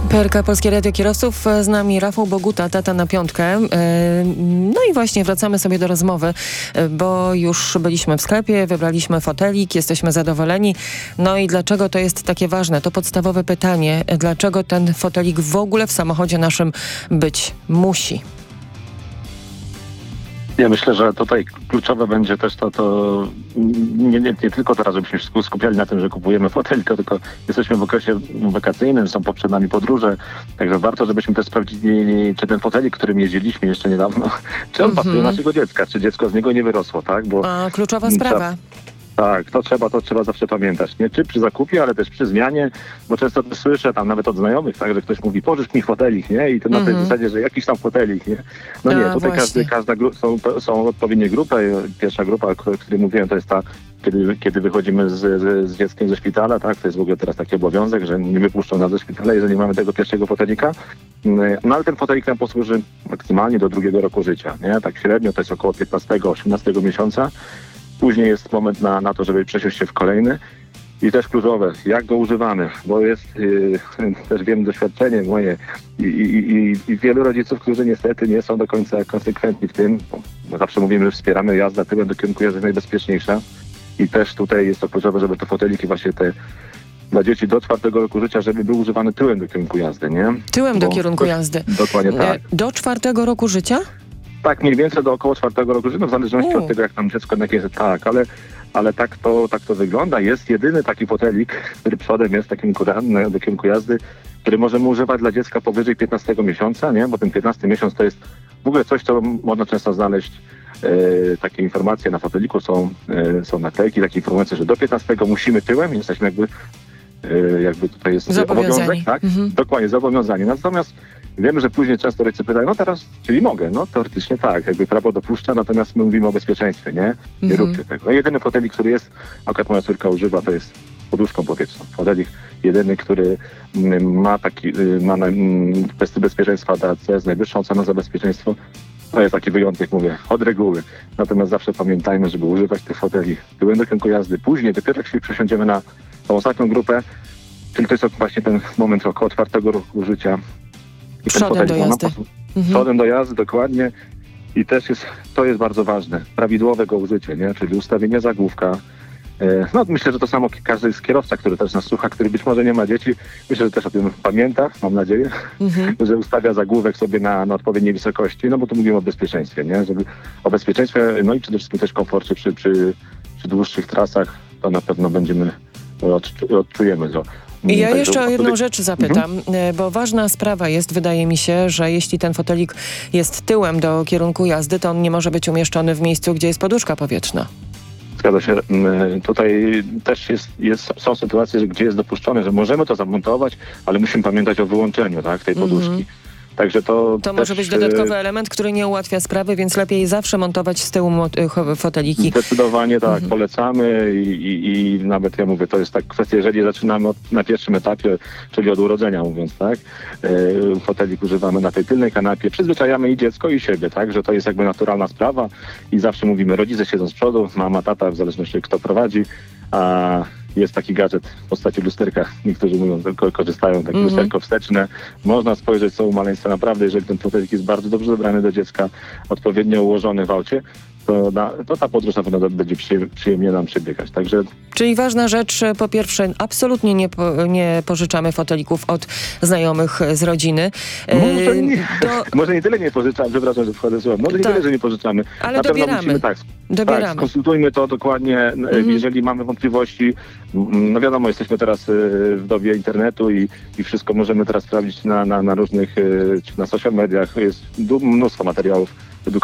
PRK Polskie Radio Kierowców, z nami Rafał Boguta, tata na piątkę. No i właśnie wracamy sobie do rozmowy, bo już byliśmy w sklepie, wybraliśmy fotelik, jesteśmy zadowoleni. No i dlaczego to jest takie ważne? To podstawowe pytanie. Dlaczego ten fotelik w ogóle w samochodzie naszym być musi? Ja myślę, że tutaj kluczowe będzie też to nie tylko teraz, żebyśmy się skupiali na tym, że kupujemy fotelik, tylko jesteśmy w okresie wakacyjnym, są przed nami podróże, także warto, żebyśmy też sprawdzili, czy ten fotelik, którym jeździliśmy jeszcze niedawno, czy on pasuje naszego dziecka, czy dziecko z niego nie wyrosło, tak? Bo kluczowa sprawa. Tak, to trzeba zawsze pamiętać, nie? Czy przy zakupie, ale też przy zmianie, bo często też słyszę tam nawet od znajomych, tak, że ktoś mówi, pożycz mi fotelik, nie? I to na tej zasadzie, że jakiś tam fotelik, nie? No nie, tutaj każda są odpowiednie grupy. Pierwsza grupa, o której mówiłem, to jest ta, kiedy wychodzimy z dzieckiem ze szpitala, tak? To jest w ogóle teraz taki obowiązek, że nie wypuszczą nas ze szpitala, jeżeli mamy tego pierwszego fotelika. No ale ten fotelik nam posłuży maksymalnie do 2 roku życia, nie? Tak średnio to jest około 15-18 miesiąca. Później jest moment na to, żeby przesiąść się w kolejny. I też kluczowe, jak go używamy, bo jest też wiem doświadczenie moje i wielu rodziców, którzy niestety nie są do końca konsekwentni w tym. Bo zawsze mówimy, że wspieramy jazdę tyłem do kierunku jazdy najbezpieczniejsza. I też tutaj jest to kluczowe, żeby te foteliki właśnie te dla dzieci do 4 roku życia, żeby był używany tyłem do kierunku jazdy, nie? Tyłem do kierunku jazdy. Dokładnie tak. Do 4 roku życia? Tak, mniej więcej do około 4 roku życia, w zależności od tego, jak tam dziecko jest. Tak, ale tak to wygląda. Jest jedyny taki fotelik, który przodem jest takim do kierunku jazdy, który możemy używać dla dziecka powyżej 15 miesiąca, nie? Bo ten 15 miesiąc to jest w ogóle coś, co można często znaleźć. Takie informacje na foteliku są naklejki, takie informacje, że do 15 musimy tyłem, jesteśmy jakby tutaj jest obowiązek, tak? Dokładnie, zobowiązani. Natomiast wiemy, że później często rodzice pytają, no teraz, czyli mogę? No teoretycznie tak, jakby prawo dopuszcza, natomiast my mówimy o bezpieczeństwie, nie? Nie róbcie tego. No, jedyny fotelik, który jest, akurat moja córka używa, to jest poduszką powietrzną. Fotelik jedyny, który ma kwestię bezpieczeństwa DAC z najwyższą ceną za bezpieczeństwo. To jest taki wyjątek, mówię, od reguły. Natomiast zawsze pamiętajmy, żeby używać tych foteli tyłem do kierunku jazdy. Później, dopiero jak się przesiądziemy na tą ostatnią grupę, czyli to jest właśnie ten moment około 4 roku życia. I przodem do jazdy. Przodem do jazdy, dokładnie. I też to jest bardzo ważne. Prawidłowe go użycie, nie? Czyli ustawienie zagłówka. No myślę, że to samo każdy z kierowca, który też nas słucha, który być może nie ma dzieci, myślę, że też o tym pamięta, mam nadzieję, że ustawia zagłówek sobie na odpowiedniej wysokości, no bo tu mówimy o bezpieczeństwie, nie? Żeby o bezpieczeństwie, no i przede wszystkim też komforcie przy dłuższych trasach, to na pewno odczujemy to. I ja jeszcze o jedną rzecz zapytam, bo ważna sprawa jest, wydaje mi się, że jeśli ten fotelik jest tyłem do kierunku jazdy, to on nie może być umieszczony w miejscu, gdzie jest poduszka powietrzna. Zgadza się. Tutaj też są sytuacje, gdzie jest dopuszczone, że możemy to zamontować, ale musimy pamiętać o wyłączeniu, tak, tej poduszki. Także to może być dodatkowy element, który nie ułatwia sprawy, więc lepiej zawsze montować z tyłu foteliki. Zdecydowanie tak, polecamy i nawet ja mówię, to jest tak kwestia, jeżeli zaczynamy na pierwszym etapie, czyli od urodzenia mówiąc, tak, fotelik używamy na tej tylnej kanapie, przyzwyczajamy i dziecko i siebie, tak, że to jest jakby naturalna sprawa i zawsze mówimy, rodzice siedzą z przodu, mama, tata, w zależności kto prowadzi, a jest taki gadżet w postaci lusterka, niektórzy mówią, tylko korzystają, takie lusterko wsteczne. Można spojrzeć, co u maleństwa naprawdę, jeżeli ten fotelik jest bardzo dobrze dobrany do dziecka, odpowiednio ułożony w aucie, to ta podróż na pewno będzie przyjemnie nam przebiegać. Także... Czyli ważna rzecz, po pierwsze, absolutnie nie pożyczamy fotelików od znajomych z rodziny. Może nie tyle nie pożyczamy, przepraszam, że wchodzę słowem. Może nie tyle, że nie pożyczamy. Ale na dobieramy. Tak, skonsultujmy to dokładnie, jeżeli mamy wątpliwości. No wiadomo, jesteśmy teraz w dobie internetu i wszystko możemy teraz sprawdzić na różnych, czy na social mediach. Jest mnóstwo materiałów edukacyjnych